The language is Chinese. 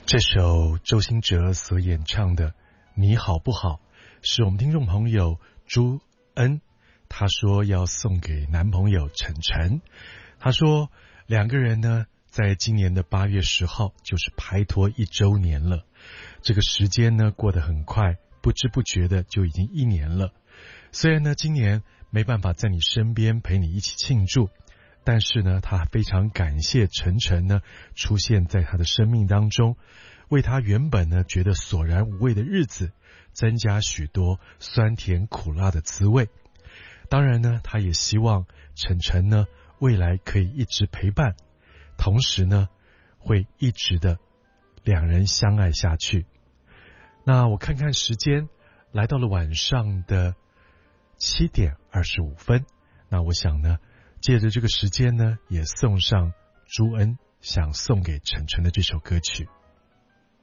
这首周兴哲所演唱的《你好不好》是我们听众朋友朱恩，他说要送给男朋友晨晨。他说两个人呢在今年的8月10号就是拍拖1周年了，这个时间呢过得很快，不知不觉的就已经1年了。虽然呢今年没办法在你身边陪你一起庆祝，但是呢他非常感谢晨晨呢出现在他的生命当中，为他原本呢觉得索然无味的日子增加许多酸甜苦辣的滋味。当然呢他也希望晨晨呢未来可以一直陪伴，同时呢会一直的两人相爱下去。那我看看时间，来到了晚上的7点25分，那我想呢借着这个时间呢也送上朱恩想送给晨晨的这首歌曲。